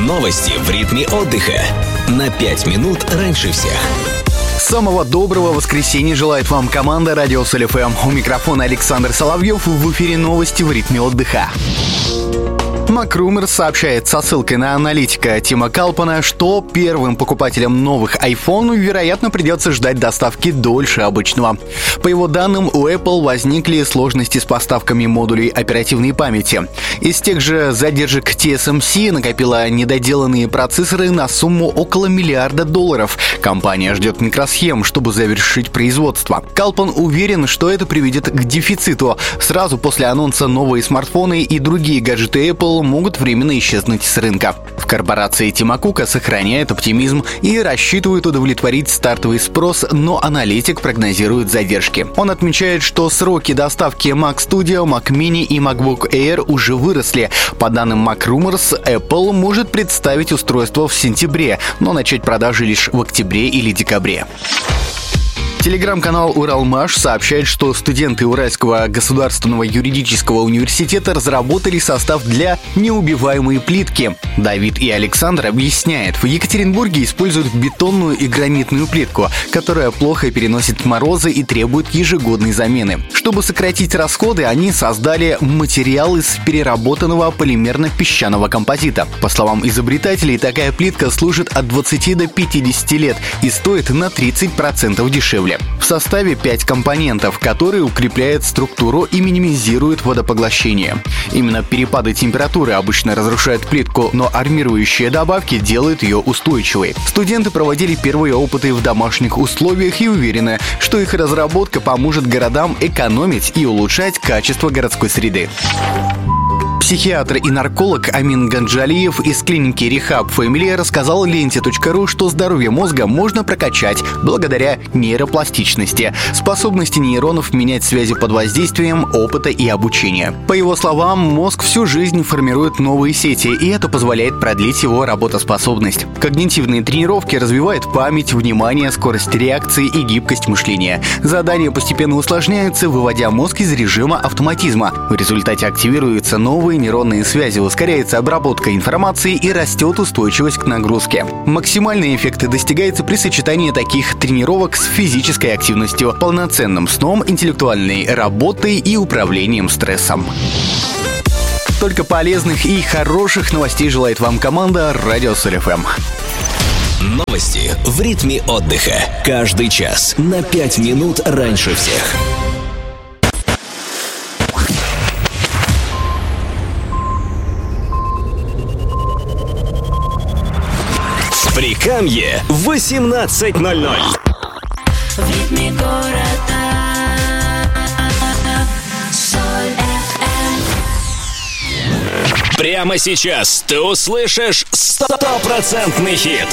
Новости в ритме отдыха. На 5 минут раньше всех. Самого доброго воскресенья желает вам команда Радио Соль ФМ. У микрофона Александр Соловьев, в эфире новости в ритме отдыха. MacRumors сообщает со ссылкой на аналитика Тима Калпана, что первым покупателям новых iPhone, вероятно, придется ждать доставки дольше обычного. По его данным, у Apple возникли сложности с поставками модулей оперативной памяти. Из тех же задержек TSMC накопила недоделанные процессоры на сумму около $1 миллиарда. Компания ждет микросхем, чтобы завершить производство. Калпан уверен, что это приведет к дефициту. Сразу после анонса новые смартфоны и другие гаджеты Apple могут временно исчезнуть с рынка. В корпорации Тима Кука сохраняют оптимизм и рассчитывают удовлетворить стартовый спрос, но аналитик прогнозирует задержки. Он отмечает, что сроки доставки Mac Studio, Mac Mini и MacBook Air уже выросли. По данным MacRumors, Apple может представить устройство в сентябре, но начать продажи лишь в октябре или декабре. Телеграм-канал «Уралмаш» сообщает, что студенты Уральского государственного юридического университета разработали состав для неубиваемой плитки. Давид и Александр объясняют, в Екатеринбурге используют бетонную и гранитную плитку, которая плохо переносит морозы и требует ежегодной замены. Чтобы сократить расходы, они создали материал из переработанного полимерно-песчаного композита. По словам изобретателей, такая плитка служит от 20 до 50 лет и стоит на 30% дешевле. В составе 5 компонентов, которые укрепляют структуру и минимизируют водопоглощение. Именно перепады температуры обычно разрушают плитку, но армирующие добавки делают ее устойчивой. Студенты проводили первые опыты в домашних условиях и уверены, что их разработка поможет городам экономить и улучшать качество городской среды. Психиатр и нарколог Амин Ганджалиев из клиники Rehab Family рассказал ленте.ру, что здоровье мозга можно прокачать благодаря нейропластичности, способности нейронов менять связи под воздействием опыта и обучения. По его словам, мозг всю жизнь формирует новые сети, и это позволяет продлить его работоспособность. Когнитивные тренировки развивают память, внимание, скорость реакции и гибкость мышления. Задания постепенно усложняются, выводя мозг из режима автоматизма. В результате активируются новые нейронные связи, ускоряется обработка информации и растет устойчивость к нагрузке. Максимальные эффекты достигаются при сочетании таких тренировок с физической активностью, полноценным сном, интеллектуальной работой и управлением стрессом. Только полезных и хороших новостей желает вам команда Радио Соль ФМ. Новости в ритме отдыха. Каждый час на 5 минут раньше всех. Прикамье 18:00. В ритме города Соль FM. Прямо сейчас ты услышишь 100% хит.